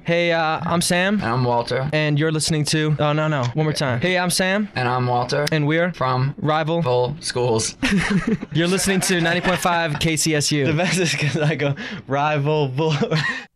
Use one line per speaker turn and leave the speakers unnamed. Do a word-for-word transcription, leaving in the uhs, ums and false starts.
Hey, uh, I'm Sam.
And I'm Walter.
And you're listening to... Oh, no, no. One more time. Hey, I'm Sam.
And I'm Walter.
And we're...
From...
Rival...
Full Schools.
You're listening to ninety point five K C S U.
The best is because I go, rival... Bull.